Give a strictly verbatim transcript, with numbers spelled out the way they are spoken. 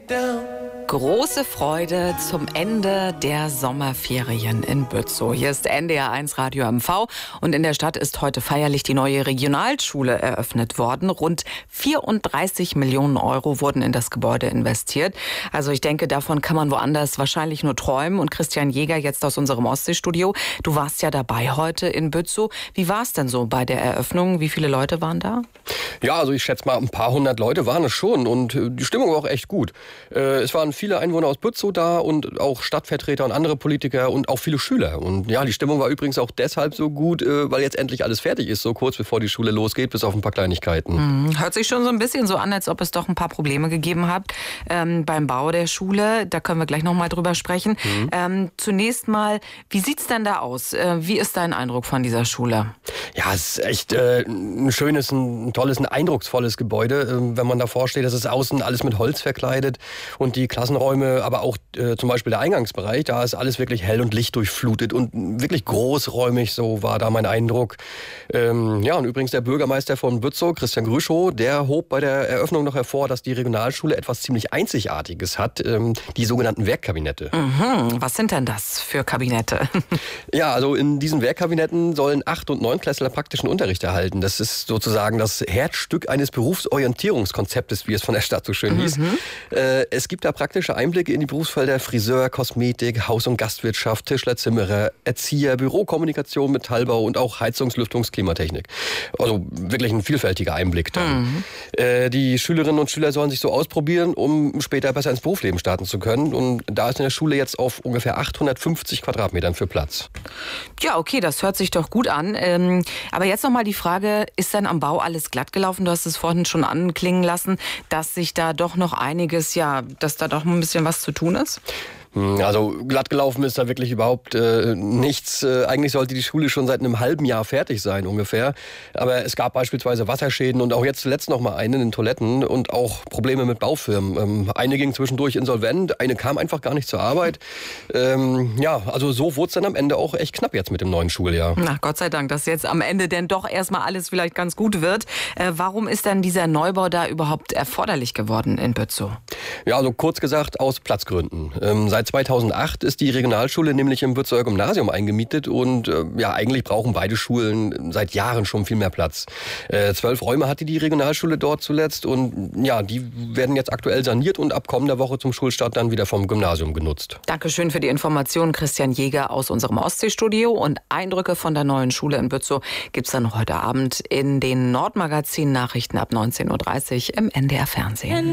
Große Freude zum Ende der Sommerferien in Bützow. Hier ist N D R eins Radio M V und in der Stadt ist heute feierlich die neue Regionalschule eröffnet worden. Rund vierunddreißig Millionen Euro wurden in das Gebäude investiert. Also ich denke, davon kann man woanders wahrscheinlich nur träumen. Und Christian Jäger jetzt aus unserem Ostseestudio. Du warst ja dabei heute in Bützow. Wie war es denn so bei der Eröffnung? Wie viele Leute waren da? Ja, also ich schätze mal, ein paar hundert Leute waren es schon und die Stimmung war auch echt gut. Es waren viele Einwohner aus Bützow da und auch Stadtvertreter und andere Politiker und auch viele Schüler. Und ja, die Stimmung war übrigens auch deshalb so gut, weil jetzt endlich alles fertig ist, so kurz bevor die Schule losgeht, bis auf ein paar Kleinigkeiten. Mhm. Hört sich schon so ein bisschen so an, als ob es doch ein paar Probleme gegeben hat ähm, beim Bau der Schule. Da können wir gleich noch mal drüber sprechen. Mhm. Ähm, zunächst mal, wie sieht's denn da aus? Äh, wie ist dein Eindruck von dieser Schule? Ja, es ist echt äh, ein schönes, ein tolles, ein eindrucksvolles Gebäude. Äh, wenn man davor steht, das ist außen alles mit Holz verkleidet und die Klassenräume, aber auch äh, zum Beispiel der Eingangsbereich, da ist alles wirklich hell und lichtdurchflutet und wirklich großräumig, so war da mein Eindruck. Ähm, ja, und übrigens der Bürgermeister von Bützow, Christian Grüschow, der hob bei der Eröffnung noch hervor, dass die Regionalschule etwas ziemlich Einzigartiges hat, ähm, die sogenannten Werkkabinette. Mhm. Was sind denn das für Kabinette? Ja, also in diesen Werkkabinetten sollen Acht- und Neunklässler praktischen Unterricht erhalten. Das ist sozusagen das Herzstück eines Berufsorientierungskonzeptes, wie es von der Stadt so schön hieß. Mhm. Äh, es gibt da praktische Einblicke in die Berufsfelder Friseur, Kosmetik, Haus- und Gastwirtschaft, Tischler, Zimmerer, Erzieher, Bürokommunikation, Metallbau und auch Heizungs-, Lüftungs-, Klimatechnik. Also wirklich ein vielfältiger Einblick dann. Mhm. Äh, die Schülerinnen und Schüler sollen sich so ausprobieren, um später besser ins Berufsleben starten zu können. Und da ist in der Schule jetzt auf ungefähr achthundertfünfzig Quadratmetern für Platz. Ja, okay, das hört sich doch gut an. Ähm, aber jetzt noch mal die Frage, ist denn am Bau alles glatt gelaufen? Du hast es vorhin schon anklingen lassen, dass sich da doch noch einiges, ja, dass da doch ein bisschen was zu tun ist? Also glatt gelaufen ist da wirklich überhaupt äh, nichts. Äh, eigentlich sollte die Schule schon seit einem halben Jahr fertig sein ungefähr. Aber es gab beispielsweise Wasserschäden und auch jetzt zuletzt noch mal einen in den Toiletten und auch Probleme mit Baufirmen. Ähm, eine ging zwischendurch insolvent, eine kam einfach gar nicht zur Arbeit. Ähm, ja, also so wurde es dann am Ende auch echt knapp jetzt mit dem neuen Schuljahr. Na, Gott sei Dank, dass jetzt am Ende denn doch erstmal alles vielleicht ganz gut wird. Äh, warum ist denn dieser Neubau da überhaupt erforderlich geworden in Bützow? Ja, also kurz gesagt aus Platzgründen. Ähm, seit zweitausendacht ist die Regionalschule nämlich im Bützower Gymnasium eingemietet und äh, ja, eigentlich brauchen beide Schulen seit Jahren schon viel mehr Platz. Äh, zwölf Räume hatte die Regionalschule dort zuletzt und ja, die werden jetzt aktuell saniert und ab kommender Woche zum Schulstart dann wieder vom Gymnasium genutzt. Dankeschön für die Information, Christian Jäger aus unserem Ostseestudio. Und Eindrücke von der neuen Schule in Bützow gibt's dann heute Abend in den Nordmagazin Nachrichten ab neunzehn Uhr dreißig im N D R Fernsehen.